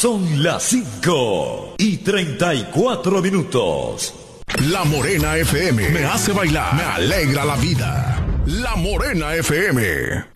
Son las 5:34. La Morena FM me hace bailar, me alegra la vida. La Morena FM.